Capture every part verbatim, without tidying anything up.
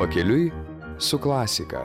Pakeliui su klasika.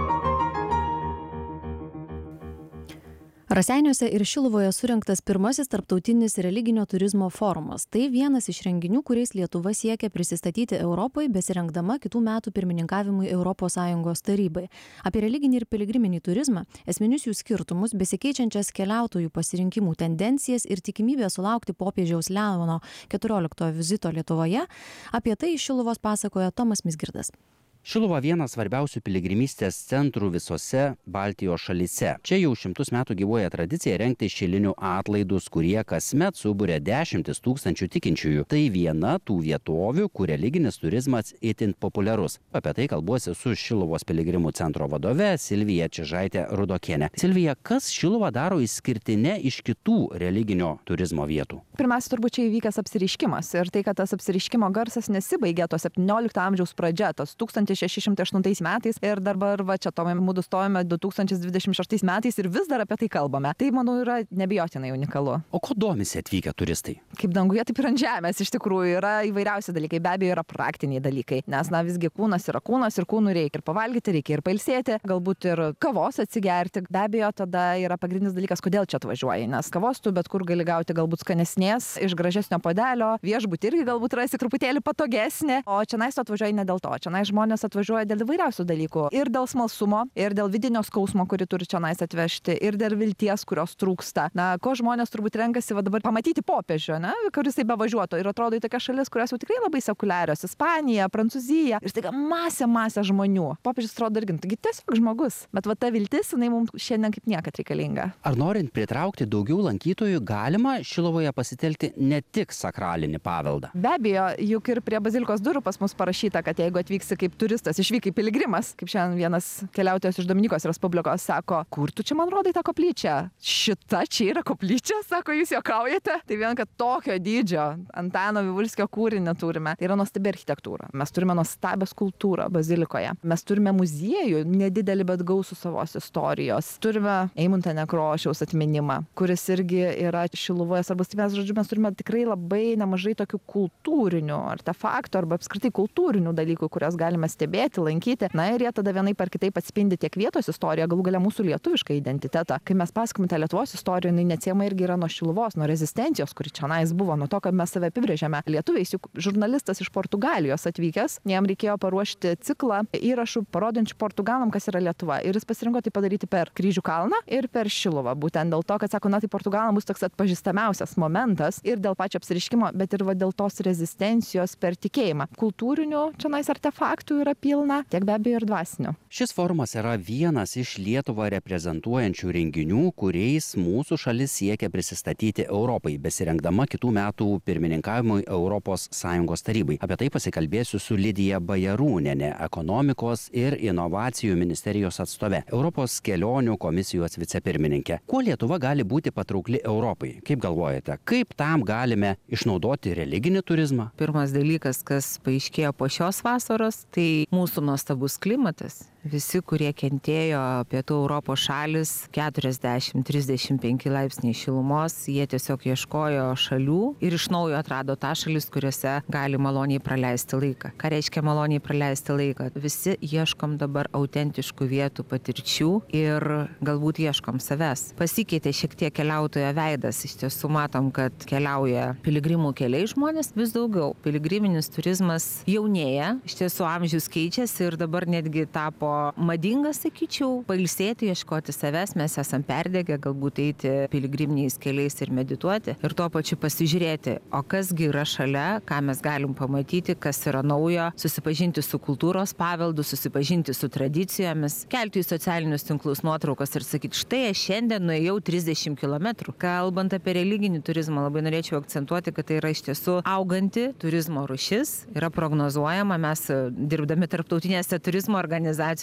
Raseiniuose ir Šiluvoje surengtas pirmasis tarptautinis religinio turizmo forumas. Tai vienas iš renginių, kuriais Lietuva siekia prisistatyti Europai, besirengdama kitų metų pirmininkavimui Europos Sąjungos tarybai. Apie religinį ir piligriminį turizmą, esminius jų skirtumus, besikeičiančias keliautojų pasirinkimų tendencijas ir tikimybę sulaukti popiežiaus Leono keturioliktojo vizito Lietuvoje, apie tai iš Šiluvos pasakoja Tomas Mizgirdas. Šiluva vienas svarbiausių piligrimystės centrų visose Baltijos šalyse. Čia jau šimtus metų gyvuoja tradicija rengti šilinių atlaidus, kurie kasmet suburia dešimtis tūkstančių tikinčiųjų. Tai viena tų vietovių, kur religinis turizmas itin populiarus. Apie tai kalbuosi su Šiluvos piligrimų centro vadove Silvija Čižaitė Rudokienė. Silvija, kas Šiluvą daro išskirtinę iš kitų religinio turizmo vietų? Pirmiausia, turbūt čia įvykęs apsireiškimas ir tai, kad tas apsireiškimo garsas nesibaigė to septyniolikto amžiaus pradžia, tos tūkstantis šeši šimtai aštuntais metais ir dabar va čia tomai mudu stovime du tūkstančiai dvidešimt šeštais metais ir vis dar apie tai kalbame. Tai, manau, yra nebijotinai unikalu. O ko domisi atvykę turistai? Kaip danguje, taip ir ant žemės iš tikrųjų yra įvairiausi dalykai, be abejo yra praktiniai dalykai, nes na visgi kūnas yra kūnas ir kūnų reikia ir pavalgyti, reikia ir pailsėti, galbūt ir kavos atsigerti. Be abejo, tada yra pagrindinis dalykas, kodėl čia atvažiuoji, nes kavos tu bet kur gali gauti galbūt skanesnės, iš gražesnio puodelio, viešbutį irgi galbūt rasi truputėlį patogesnė, o čionais tu atvažiuoji ne dėl to, čionais žmonės atvažiuoja dėl įvairiausių dalykų. Ir dėl smalsumo, ir dėl vidinio skausmo, kurį turi čionais atvežti, ir dėl vilties, kurios trūksta. Na, ko žmonės turbūt renkasi va dabar pamatyti popiežių, ne, kuris tai bevažiuotų. Ir atrodo į tokias šalis, kurios jau tikrai labai sekuliarios. Ispanija, Prancūzija. Ir staiga masė, masė žmonių. Popiežius atrodo irgi, taigi tiesiog žmogus. Bet va ta viltis, jinai mums šiandien kaip niekad reikalinga. Ar norint pritraukti daugiau lankytojų, galima Šiluvoje pasitelkti ne tik sakralinį paveldą? Be abejo, juk ir prie bazilikos durų pas mus parašyta, kad jeigu atvyksi kaip turistas, išvykai piligrimas, kaip šiandien vienas keliautojas iš Dominikos Respublikos sako, kur tu čia man rodai tą koplyčią? Šita čia yra koplyčia, sako, jūs juokaujate? Tai vien, kad tokio dydžio Antano Vivulskio kūrinį turime. Tai yra nuostabi architektūra. Mes turime nuostabią skulptūrą bazilikoje. Mes turime muziejų, nedidelį, bet gausų savos istorijos. Turime Eimunto Nekrošiaus atminimą, kuris irgi yra Šiluvoje svarbus. Tai mes, žodžiu, mes turime tikrai labai nemažai tokių kultūrinių artefaktų arba apskritai kultūrinių dalykų, kurias galime stebėti, lankyti. Na ir jie tada vienaip ar kitaip atspindi tiek vietos istoriją, galų gale mūsų lietuvišką identitetą. Kai mes pasakome tą Lietuvos istoriją, jinai neatsiejama irgi yra nuo Šiluvos, nuo rezistencijos, kuri čionais buvo, nuo to, kad mes save apibrėžėme lietuviais. Juk žurnalistas iš Portugalijos atvykęs, jam reikėjo paruošti ciklą įrašų parodančių Portugalam, kas yra Lietuva. Ir jis pasirinko tai padaryti per Kryžių kalną ir per Šiluvą. Būtent dėl to, kad sako, na tai Portugalam bus toks atpažįstamiausias momentas ir dėl pačio apsiriškimo, bet ir va dėl tos rezistencijos per tikėjimą. Kultūrinių čionais artefaktų yra pilna, tiek be abejo ir dvasinių. Šis forumas yra vienas iš Lietuvą reprezentuojančių renginių, kuriais mūsų šalis siekia prisistatyti Europai, besirengdama kitų metų pirmininkavimui Europos Sąjungos tarybai. Apie tai pasikalbėsiu su Lidija Bajarūnienė, ekonomikos ir inovacijų ministerijos atstove, Europos kelionių komisijos vicepirmininkė. Kuo Lietuva gali būti patraukli Europai? Kaip galvojate, kaip tam galime išnaudoti religinį turizmą? Pirmas dalykas, kas paaiškėjo po šios vasaros, tai mūsų nuostabus klimatas. Visi, kurie kentėjo pietų Europos šalis, keturiasdešimt trisdešimt penki laipsniai šilumos, jie tiesiog ieškojo šalių ir iš naujo atrado tą šalis, kuriuose gali maloniai praleisti laiką. Ką reiškia maloniai praleisti laiką? Visi ieškom dabar autentiškų vietų, patirčių ir galbūt ieškom savęs. Pasikeitė šiek tiek keliautojo veidas. Iš tiesų matom, kad keliauja piligrimų keliai žmonės vis daugiau. Piligriminis turizmas jaunėja, iš tiesų amžius keičiasi ir dabar netgi tapo madinga, sakyčiau, pailsėti, ieškoti savęs. Mes esam perdegę, galbūt eiti piligriminiais keliais ir medituoti ir tuo pačiu pasižiūrėti, o kasgi yra šalia, ką mes galim pamatyti, kas yra naujo, susipažinti su kultūros paveldu, susipažinti su tradicijomis, kelti į socialinius tinklus nuotraukas ir sakyti, štai aš šiandien nuėjau trisdešimt kilometrų. Kalbant apie religinį turizmą, labai norėčiau akcentuoti, kad tai yra iš tiesų auganti turizmo rūšis, yra prognozuojama, mes dirbdami tarptautinėse turizmo organizacijose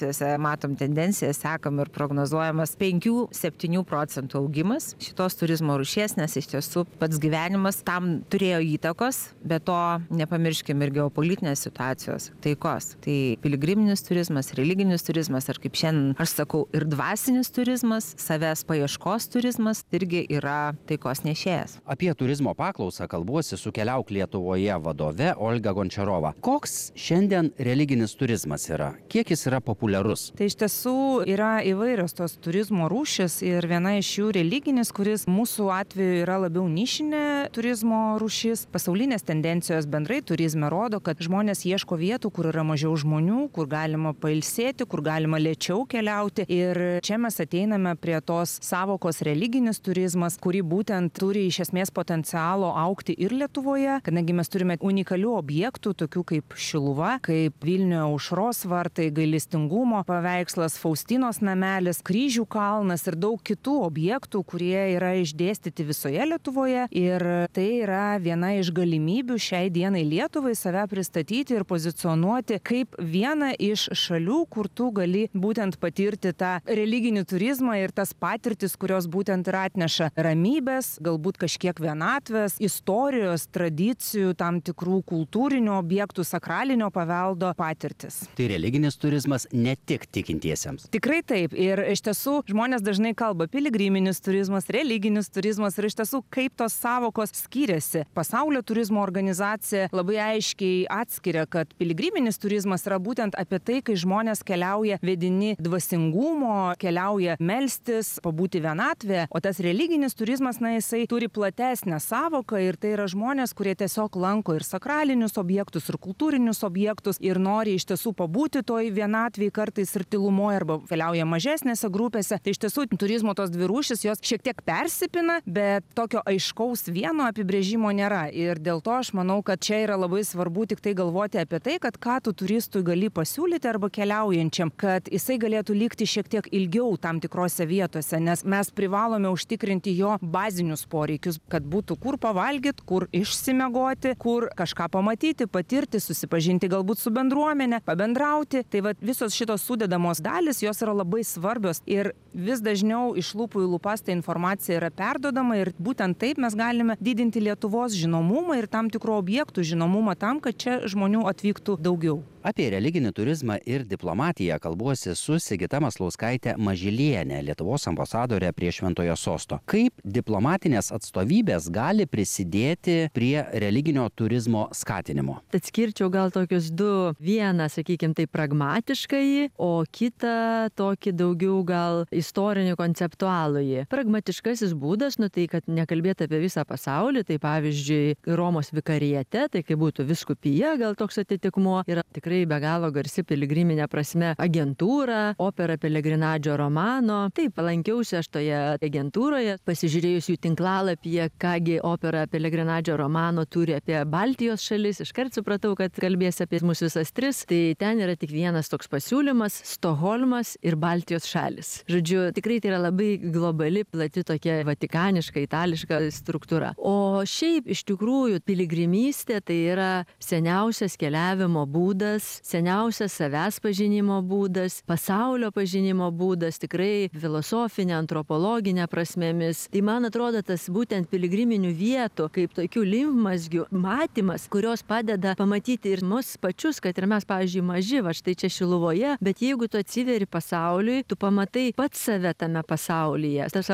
publikacijose matom tendenciją, sekam ir prognozuojamas penkių septynių procentų augimas šitos turizmo rūšies, nes iš tiesų pats gyvenimas tam turėjo įtakos, bet to nepamirškim ir geopolitinės situacijos, taikos. Tai piligriminis turizmas, religinis turizmas, ar kaip šiandien aš sakau, ir dvasinis turizmas, savęs paieškos turizmas irgi yra taikos nešėjas. Apie turizmo paklausą kalbuosi su Keliauk Lietuvoje vadove Olga Gončarova. Koks šiandien religinis turizmas yra? Kiek jis yra populiarus? Tai iš tiesų yra įvairios tos turizmo rūšis ir viena iš jų religinis, kuris mūsų atveju yra labiau nišinė turizmo rūšis. Pasaulinės tendencijos bendrai turizme rodo, kad žmonės ieško vietų, kur yra mažiau žmonių, kur galima pailsėti, kur galima lėčiau keliauti. Ir čia mes ateiname prie tos savokos religinis turizmas, kuri būtent turi iš esmės potencialo augti ir Lietuvoje, kadangi mes turime unikalių objektų, tokių kaip Šiluva, kaip Vilniuje Aušros vartai, gailestingumo paveikslas, Faustinos namelis, Kryžių kalnas ir daug kitų objektų, kurie yra išdėstyti visoje Lietuvoje. Ir tai yra viena iš galimybių šiai dienai Lietuvai save pristatyti ir pozicionuoti kaip vieną iš šalių, kur tu gali būtent patirti tą religinį turizmą ir tas patirtis, kurios būtent ir atneša ramybės, galbūt kažkiek vienatvės, istorijos, tradicijų, tam tikrų kultūrinių objektų, sakralinio paveldo patirtis. Tai religinis turizmas ne tik tikintiesiems. Tikrai taip. Ir iš tiesų žmonės dažnai kalba piligriminis turizmas, religinis turizmas ir iš tiesų kaip tos savokos skiriasi. Pasaulio turizmo organizacija labai aiškiai atskiria, kad piligriminis turizmas yra būtent apie tai, kai žmonės keliauja vedini dvasingumo, keliauja melstis, pabūti vienatvėje, o tas religinis turizmas, na, jisai turi platesnę savoką ir tai yra žmonės, kurie tiesiog lanko ir sakralinius objektus, ir kultūrinius objektus ir nori iš tiesų pabūti toj vienatvėje, kartais ir tylumoje arba keliauja mažesnėse grupėse. Tai iš tiesų turizmo tos dvi rūšis, jos šiek tiek persipina, bet tokio aiškaus vieno apibrėžimo nėra. Ir dėl to aš manau, kad čia yra labai svarbu tik tai galvoti apie tai, kad ką tu turistui gali pasiūlyti arba keliaujančiam, kad jisai galėtų likti šiek tiek ilgiau tam tikrose vietose, nes mes privalome užtikrinti jo bazinius poreikius, kad būtų kur pavalgyti, kur išsimiegoti, kur kažką pamatyti, patirti, susipažinti galbūt su bendruomenė, pabendrauti. Tai va, visos šitos sudedamos dalis, jos yra labai svarbios ir vis dažniau iš lūpų į lūpas ta informacija yra perdodama ir būtent taip mes galime didinti Lietuvos žinomumą ir tam tikrų objektų žinomumą tam, kad čia žmonių atvyktų daugiau. Apie religinį turizmą ir diplomatiją kalbuosi su Sigita Maslauskaitė Mažylienė, Lietuvos ambasadorė prie Šventojo Sosto. Kaip diplomatinės atstovybės gali prisidėti prie religinio turizmo skatinimo? Atskirčiau gal tokius du. Vieną, sakykime, tai pragmatiškai, o kitą tokį daugiau gal istorinį konceptualųjį. Pragmatiškasis būdas, nu tai, kad nekalbėti apie visą pasaulį, tai pavyzdžiui, Romos vikarijate, tai kaip būtų viskupija, gal toks atitikmuo, yra tikrai be galo garsi piligriminė prasme agentūra, opera Pellegrinadžio Romano. Taip, lankiausi aš toje agentūroje, pasižiūrėjus jų tinklalapyje, kągi opera Pellegrinadžio Romano turi apie Baltijos šalis, iškart supratau, kad kalbės apie mus visas tris, tai ten yra tik vienas toks pasiūlymas - Stokholmas ir Baltijos šalis. Žodžiu, tikrai tai yra labai globali, plati tokia vatikaniška, itališka struktūra. O šiaip iš tikrųjų piligrimystė tai yra seniausias keliavimo būdas, seniausias savęs pažinimo būdas, pasaulio pažinimo būdas, tikrai filosofinė, antropologinė prasmėmis. Tai man atrodo tas būtent piligriminių vietų, kaip tokių limfmazgių matymas, kurios padeda pamatyti ir mus pačius, kad ir mes, pavyzdžiui, maži, va štai čia Šiluvoje, bet jeigu tu atsiveri pasauliui, tu pamatai pats save tame pasaulyje. Tas